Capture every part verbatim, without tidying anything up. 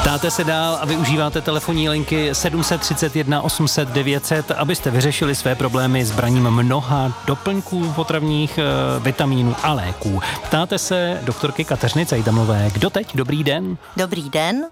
Ptáte se dál a využíváte telefonní linky sedm tři jedna osm set devět set, abyste vyřešili své problémy s braním mnoha doplňků potravních, vitamínů a léků. Ptáte se doktorky Kateřiny Cajdamové. Kdo teď? Dobrý den. Dobrý den.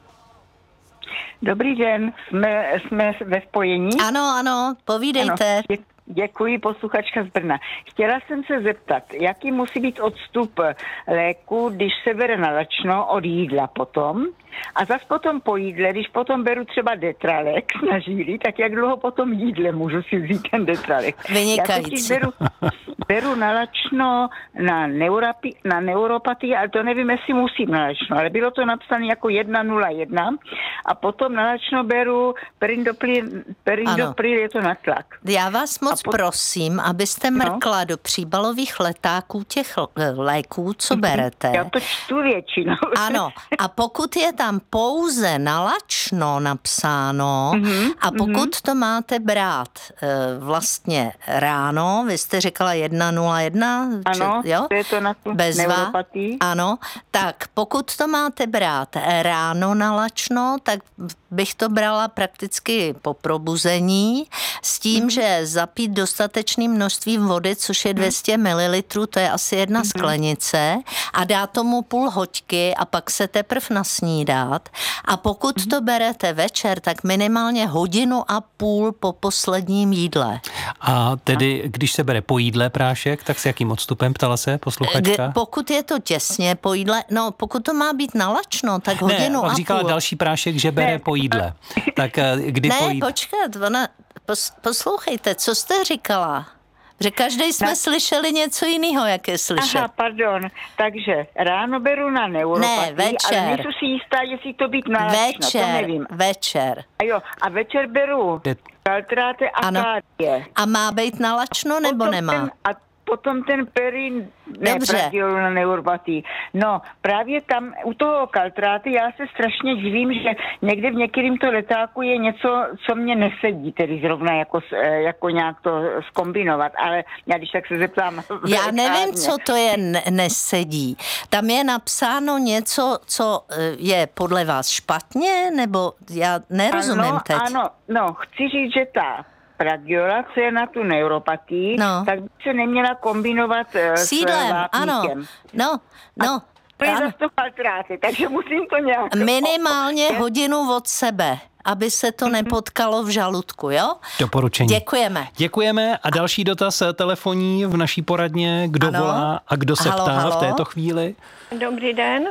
Dobrý den, jsme, jsme ve spojení? Ano, ano, povídejte. Ano, dě, děkuji, posluchačka z Brna. Chtěla jsem se zeptat, jaký musí být odstup léku, když se bere nalačno od jídla potom, a zas potom po jídle, když potom beru třeba Detralek na žíly, tak jak dlouho potom jídle můžu si vzít ten Detralek? Vynikající. Já beru, beru nalačno na, neurapi, na neuropatii, ale to nevím, jestli musím nalačno, ale bylo to napsané jako jedna nula jedna a potom nalačno beru perindopril, perindopril je to na tlak. Já vás moc pot... prosím, abyste mrkla no? do příbalových letáků těch léků, co berete. Já to čtu většinou. Ano, a pokud je tam pouze nalačno napsáno mm-hmm, a pokud mm-hmm. to máte brát e, vlastně ráno, vy jste řekla jedna nula jedna, ano, či, jo? To je to na tu neuropatii. Ano, tak pokud to máte brát ráno nalačno, tak bych to brala prakticky po probuzení s tím, mm-hmm. že zapít dostatečné množství vody, což je dvě stě mililitrů, to je asi jedna mm-hmm. sklenice a dát tomu půl hoďky a pak se teprv nasnídá. A pokud mm-hmm. to berete večer, tak minimálně hodinu a půl po posledním jídle. A tedy, když se bere po jídle prášek, tak s jakým odstupem, ptala se posluchačka? G- pokud je to těsně po jídle, no pokud to má být nalačno, tak hodinu ne, a říkala půl. Další prášek, že bere ne. po jídle. Tak kdy ne, po jídle? Ne, počkat, ona, pos, poslouchejte, co jste říkala? Že každý jsme na... slyšeli něco jiného, jak je slyšet. Aha, pardon. Takže ráno beru na neuropatii, ne, večer. ale nejsem si jistá, jestli to být nalačno, večer, to nevím. Večer. A jo, a večer beru kaltráty a kádie. A má být nalačno, nebo potom nemá? Ten, a potom ten perin, ne, pradiolu na neuropatii. No, právě tam u toho kaltráty já se strašně divím, že někde v některým to letáku je něco, co mě nesedí, tedy zrovna jako, jako nějak to zkombinovat, ale já když tak se zeptám. Já nevím, co to je nesedí. Tam je napsáno něco, co je podle vás špatně, nebo já nerozumím ano, teď. Ano, no, chci říct, že ta pradiola, co je na tu neuropatii, no. tak by se neměla kombinovat s jídlem, ano, no, no. To je zase to kaltráty, takže musím to nějak... Minimálně o, o, hodinu od sebe, aby se to nepotkalo v žaludku, jo? Doporučení. Děkujeme. Děkujeme a další dotaz telefonní v naší poradně, kdo ano. volá a kdo se halo, ptá halo. v této chvíli. Dobrý den,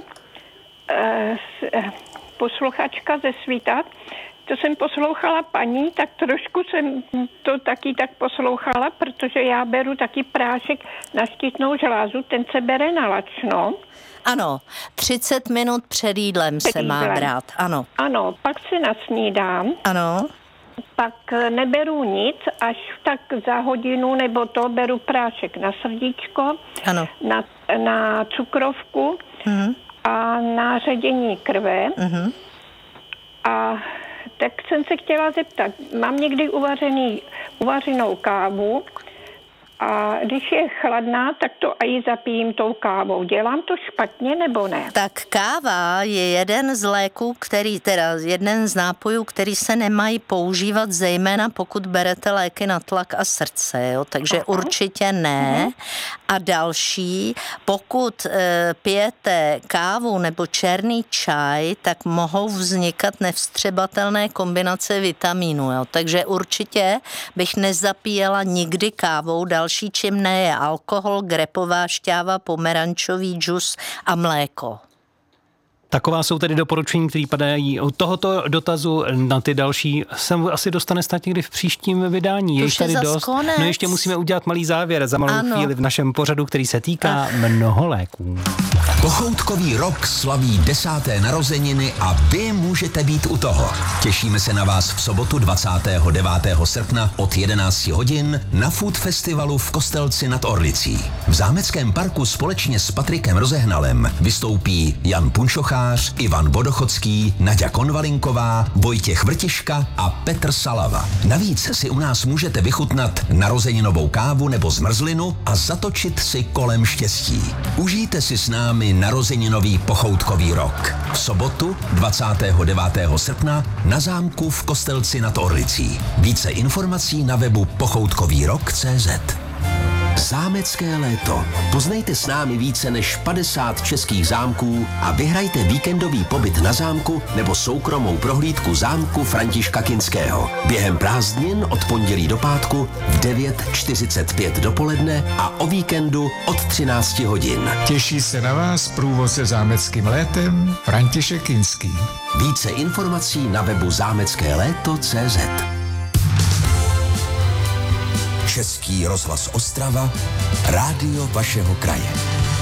posluchačka ze Svíta. To jsem poslouchala paní, tak trošku jsem to taky tak poslouchala, protože já beru taky prášek na štítnou žlázu, ten se bere nalačno. Ano, třicet minut před jídlem před se má jídlem. brát, ano. Ano, pak si nasnídám. Ano. Pak neberu nic, až tak za hodinu nebo to beru prášek na srdíčko, ano. Na, na cukrovku uh-huh. a na ředění krve. Uh-huh. A tak jsem se chtěla zeptat, mám někdy uvařený, uvařenou kávu a když je chladná, tak to i zapijím tou kávou. Dělám to špatně nebo ne? Tak káva je jeden z léků, který, teda jeden z nápojů, který se nemají používat, zejména pokud berete léky na tlak a srdce, jo? Takže uh-huh. určitě ne. Uh-huh. A další, pokud e, pijete kávu nebo černý čaj, tak mohou vznikat nevstřebatelné kombinace vitamínů, jo? Takže určitě bych nezapíjela nikdy kávou. Další čím ne je alkohol, grepová šťáva, pomerančový džus a mléko. Taková jsou tedy doporučení, které padají od tohoto dotazu na ty další. Sem asi dostane snad někdy v příštím vydání. Je tady dost. Konec. No ještě musíme udělat malý závěr za malou ano. chvíli v našem pořadu, který se týká Ach. mnoho léků. Kochoutkový rok slaví desáté narozeniny a vy můžete být u toho. Těšíme se na vás v sobotu dvacátého devátého srpna od jedenácti hodin na Food Festivalu v Kostelci nad Orlicí. V zámeckém parku společně s Patrikem Rozehnalem vystoupí Jan Punčochá Kovář, Ivan Vodochodský, Naďa Konvalinková, Vojtěch Vrtiška a Petr Salava. Navíc si u nás můžete vychutnat narozeninovou kávu nebo zmrzlinu a zatočit si kolem štěstí. Užijte si s námi narozeninový pochoutkový rok. V sobotu dvacátého devátého srpna na zámku v Kostelci nad Orlicí. Více informací na webu pochoutkový rok tečka cé zet. Zámecké léto. Poznejte s námi více než padesát českých zámků a vyhrajte víkendový pobyt na zámku nebo soukromou prohlídku zámku Františka Kinského. Během prázdnin od pondělí do pátku v devět čtyřicet pět dopoledne a o víkendu od třináct hodin. Těší se na vás průvodce zámeckým létem František Kinský. Více informací na webu zámecké léto tečka cé zet. Český rozhlas Ostrava, rádio vašeho kraje.